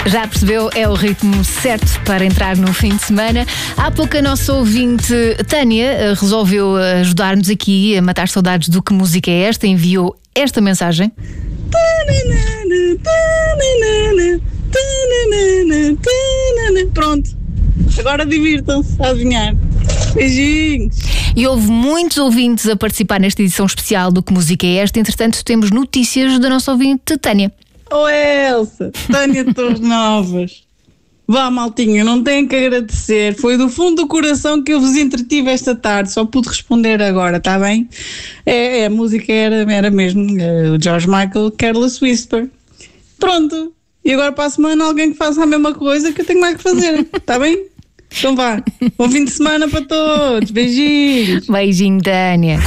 Já percebeu? É o ritmo certo para entrar no fim de semana. Há pouco a nossa ouvinte Tânia resolveu ajudar-nos aqui a matar saudades do Que Música é Esta. Enviou esta mensagem. Pronto, agora divirtam-se a adivinhar. Beijinhos. E houve muitos ouvintes a participar nesta edição especial do Que Música é Esta. Entretanto, temos notícias da nossa ouvinte Tânia. Oh Elsa, Tânia Torres Novas. Vá, maltinho, não tenho que agradecer. Foi do fundo do coração que eu vos entretive esta tarde. Só pude responder agora, está bem? A música era mesmo o George Michael, Careless Whisper. Pronto. E agora para a semana alguém que faça a mesma coisa, que eu tenho mais que fazer. Está bem? Então vá. Bom fim de semana para todos. Beijinhos. Beijinho, Tânia.